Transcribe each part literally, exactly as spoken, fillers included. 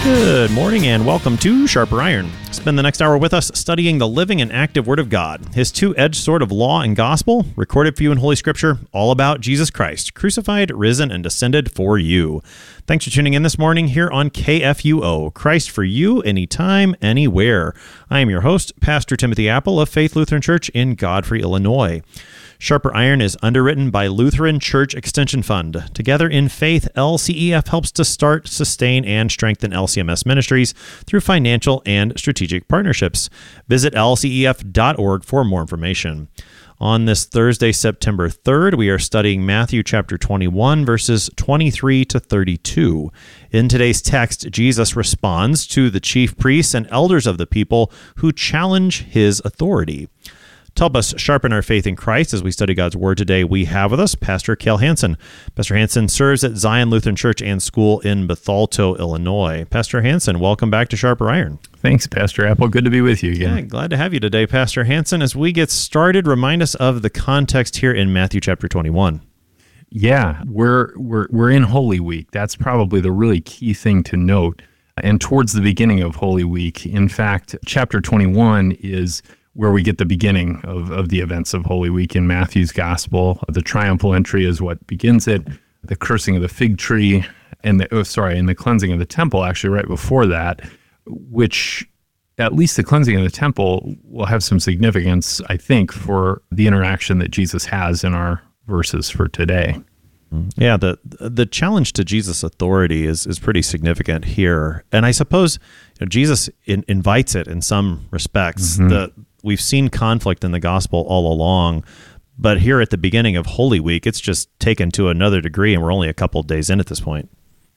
Good morning and welcome to Sharper Iron. Spend the next hour with us studying the living and active Word of God, His two-edged sword of law and gospel, recorded for you in Holy Scripture, all about Jesus Christ, crucified, risen, and descended for you. Thanks for tuning in this morning here on K F U O, Christ for you, anytime, anywhere. I am your host, Pastor Timothy Apple of Faith Lutheran Church in Godfrey, Illinois. Sharper Iron is underwritten by Lutheran Church Extension Fund. Together in faith, L C E F helps to start, sustain, and strengthen L C M S ministries through financial and strategic partnerships. Visit L C E F dot org for more information. On this Thursday, September third, we are studying Matthew chapter twenty-one, verses twenty-three to thirty-two. In today's text, Jesus responds to the chief priests and elders of the people who challenge his authority. To help us sharpen our faith in Christ as we study God's Word today, we have with us Pastor Cale Hansen. Pastor Hansen serves at Zion Lutheran Church and School in Bethalto, Illinois. Pastor Hansen, welcome back to Sharper Iron. Thanks, Pastor Apple. Good to be with you again. Yeah, glad to have you today, Pastor Hansen. As we get started, remind us of the context here in Matthew chapter twenty-one. Yeah, we're we're we're in Holy Week. That's probably the really key thing to note. And towards the beginning of Holy Week, in fact, chapter twenty-one is where we get the beginning of, of the events of Holy Week in Matthew's Gospel. The triumphal entry is what begins it, the cursing of the fig tree, and the, oh, sorry, and the cleansing of the temple, actually right before that, which at least the cleansing of the temple will have some significance, I think, for the interaction that Jesus has in our verses for today. Yeah, the the challenge to Jesus' authority is is pretty significant here. And I suppose you know, Jesus in, invites it in some respects. Mm-hmm. The We've seen conflict in the gospel all along, but here at the beginning of Holy Week, it's just taken to another degree, and we're only a couple of days in at this point.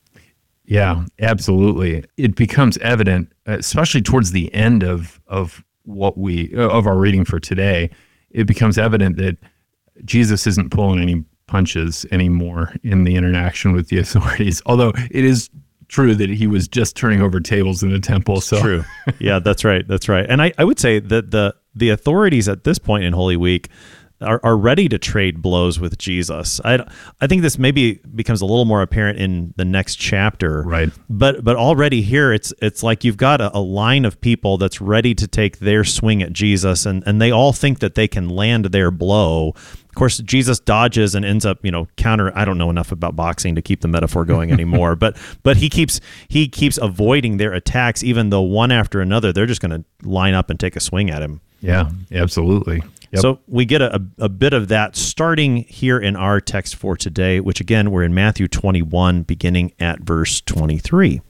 Yeah, absolutely. It becomes evident, especially towards the end of of what we of our reading for today. It becomes evident that Jesus isn't pulling any punches anymore in the interaction with the authorities. Although it is true that he was just turning over tables in the temple. So true. Yeah, that's right. That's right. And I, I would say that the the authorities at this point in Holy Week are, are ready to trade blows with Jesus. I, I think this maybe becomes a little more apparent in the next chapter. Right. But but already here, it's it's like you've got a, a line of people that's ready to take their swing at Jesus, and, and they all think that they can land their blow. Of course, Jesus dodges and ends up, you know, counter. I don't know enough about boxing to keep the metaphor going anymore, but but he keeps he keeps avoiding their attacks, even though one after another they're just going to line up and take a swing at him. Yeah, absolutely. Yep. So we get a, a bit of that starting here in our text for today, which again, we're in Matthew twenty-one, beginning at verse twenty-three.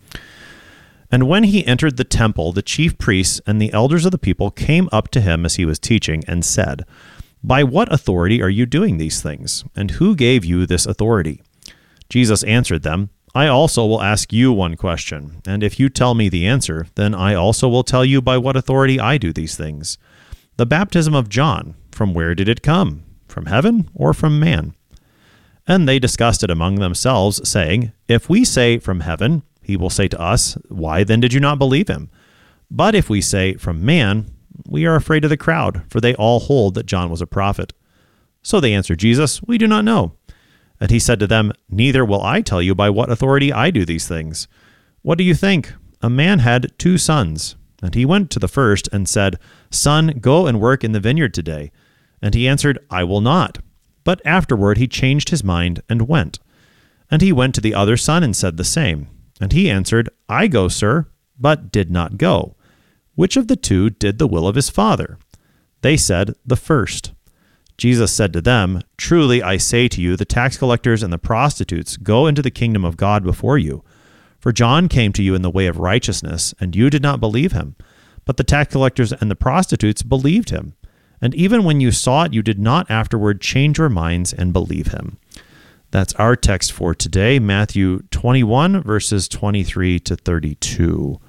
And when he entered the temple, the chief priests and the elders of the people came up to him as he was teaching and said, "By what authority are you doing these things? And who gave you this authority?" Jesus answered them, "I also will ask you one question, and if you tell me the answer, then I also will tell you by what authority I do these things. The baptism of John, from where did it come? From heaven or from man?" And they discussed it among themselves, saying, "If we say from heaven, he will say to us, 'Why then did you not believe him?' But if we say from man, we are afraid of the crowd, for they all hold that John was a prophet." So they answered Jesus, "We do not know." And he said to them, "Neither will I tell you by what authority I do these things. What do you think? A man had two sons. And he went to the first and said, 'Son, go and work in the vineyard today.' And he answered, 'I will not.' But afterward he changed his mind and went. And he went to the other son and said the same. And he answered, 'I go, sir,' but did not go. Which of the two did the will of his father?" They said, "The first." Jesus said to them, "Truly I say to you, the tax collectors and the prostitutes go into the kingdom of God before you. For John came to you in the way of righteousness, and you did not believe him. But the tax collectors and the prostitutes believed him. And even when you saw it, you did not afterward change your minds and believe him." That's our text for today, Matthew twenty-one, verses twenty-three to thirty-two.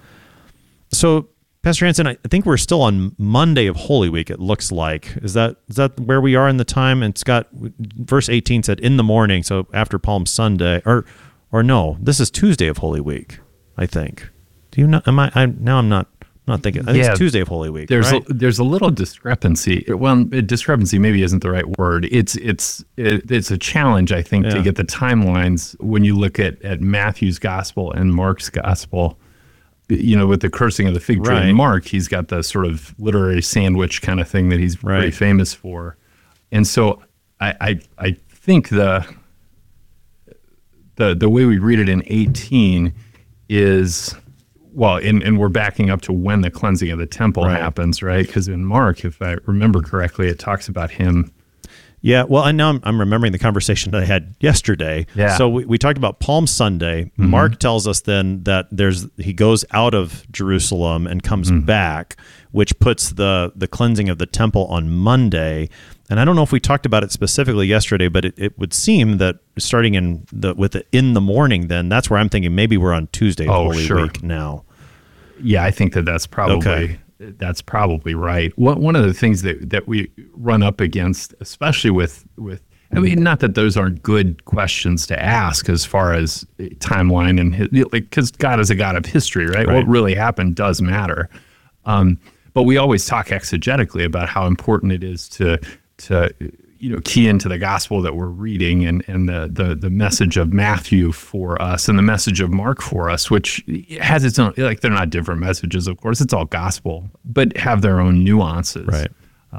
So, Pastor Hansen, I think we're still on Monday of Holy Week, it looks like. Is that is that where we are in the time? And it's got, verse eighteen said, in the morning, so after Palm Sunday, or or no, this is Tuesday of Holy Week, I think. Do you know, am I, I now I'm not, not thinking, I think yeah, it's Tuesday of Holy Week, there's right? a, there's a little discrepancy. Well, discrepancy maybe isn't the right word. It's it's it, it's a challenge, I think, yeah. to get the timelines when you look at, at Matthew's Gospel and Mark's Gospel. you know, with the cursing of the fig tree Right. in Mark, he's got the sort of literary sandwich kind of thing that he's very Right. famous for. And so I, I I think the the the way we read it in eighteen is, well, and, and we're backing up to when the cleansing of the temple Right. happens, right? Because in Mark, if I remember correctly, it talks about him. Yeah, well, I know I'm, I'm remembering the conversation that I had yesterday. Yeah. So we, we talked about Palm Sunday. Mark tells us then that there's he goes out of Jerusalem and comes back, which puts the the cleansing of the temple on Monday. And I don't know if we talked about it specifically yesterday, but it, it would seem that starting in the with the in the morning, then that's where I'm thinking maybe we're on Tuesday of Oh, Holy sure. Week now. Yeah, I think that that's probably Okay. that's probably right. One one of the things that, that we run up against, especially with with I mean, not that those aren't good questions to ask as far as timeline and because like, God is a God of history, right? Right. What really happened does matter. Um, but we always talk exegetically about how important it is to to you know key into the gospel that we're reading and and the the the message of Matthew for us and the message of Mark for us, which has its own, like they're not different messages, of course, it's all gospel, but have their own nuances. Right.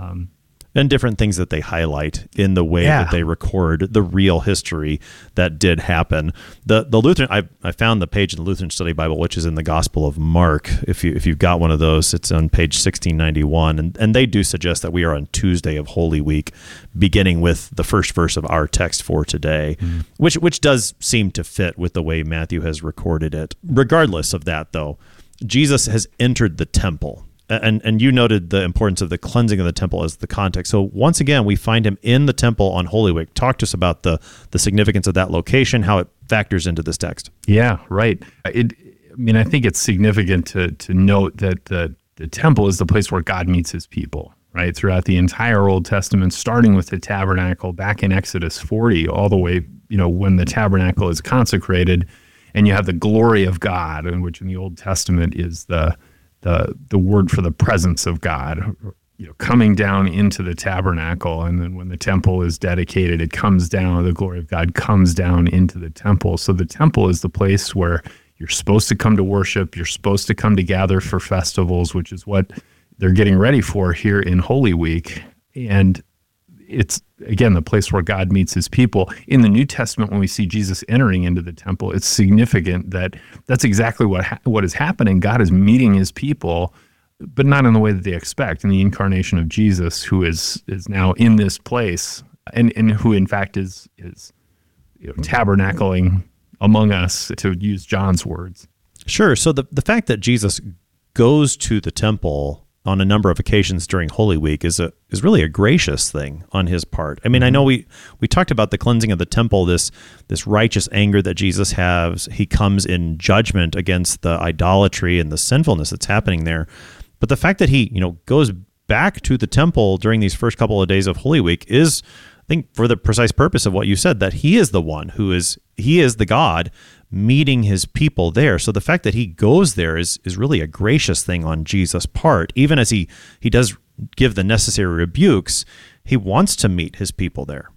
And different things that they highlight in the way Yeah. that they record the real history that did happen. The the Lutheran I I found the page in the Lutheran Study Bible, which is in the Gospel of Mark. If you if you've got one of those, it's on page sixteen ninety-one, and and they do suggest that we are on Tuesday of Holy Week, beginning with the first verse of our text for today, Mm-hmm. which which does seem to fit with the way Matthew has recorded it. Regardless of that, though, Jesus has entered the temple. And and you noted the importance of the cleansing of the temple as the context. So once again, we find him in the temple on Holy Week. Talk to us about the the significance of that location, how it factors into this text. Yeah, right. It, I mean, I think it's significant to to note that the the temple is the place where God meets his people, right? Throughout the entire Old Testament, starting with the tabernacle back in Exodus forty, all the way, you know, when the tabernacle is consecrated, and you have the glory of God, and which in the Old Testament is the the the word for the presence of God, you know, coming down into the tabernacle. And then when the temple is dedicated, it comes down, the glory of God comes down into the temple. So the temple is the place where you're supposed to come to worship, you're supposed to come to gather for festivals, which is what they're getting ready for here in Holy Week. And it's, again, the place where God meets his people. In the New Testament, when we see Jesus entering into the temple, it's significant that that's exactly what ha- what is happening. God is meeting his people, but not in the way that they expect. In the incarnation of Jesus, who is is now in this place, and, and who in fact is is you know, tabernacling among us, to use John's words. Sure. So the the fact that Jesus goes to the temple on a number of occasions during Holy Week is a is really a gracious thing on his part. I mean, I know we we talked about the cleansing of the temple, this this righteous anger that Jesus has. He comes in judgment against the idolatry and the sinfulness that's happening there. But the fact that he, you know, goes back to the temple during these first couple of days of Holy Week is, I think, for the precise purpose of what you said, that he is the one who is he is the God meeting his people there. So the fact that he goes there is is really a gracious thing on Jesus' part. Even as he he does give the necessary rebukes, he wants to meet his people there.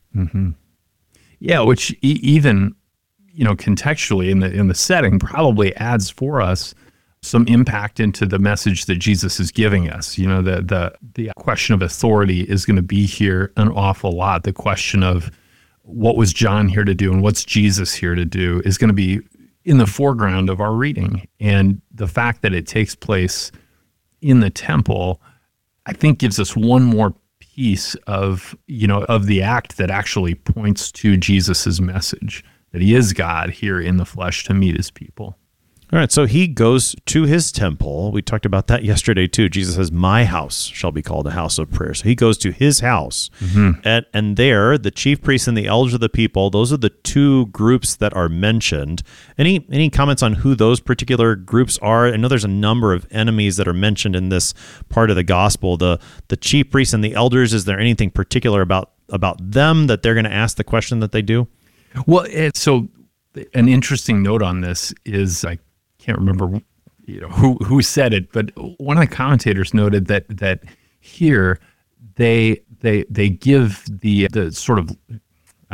Yeah, which e- even, you know, contextually in the in the setting probably adds for us some impact into the message that Jesus is giving us. You know, the the the question of authority is going to be here an awful lot. The question of what was John here to do and what's Jesus here to do is going to be in the foreground of our reading. And the fact that it takes place in the temple, I think, gives us one more piece of, you know, of the act that actually points to Jesus's message, that he is God here in the flesh to meet his people. All right, so he goes to his temple. We talked about that yesterday too. Jesus says, "My house shall be called a house of prayer." So he goes to his house, and, and there, the chief priests and the elders of the people, those are the two groups that are mentioned. Any any comments on who those particular groups are? I know there's a number of enemies that are mentioned in this part of the gospel. The the chief priests and the elders, is there anything particular about about them that they're going to ask the question that they do? Well, it, so an interesting note on this is, I can't remember, you know, who who said it, but one of the commentators noted that that here they they they give the the sort of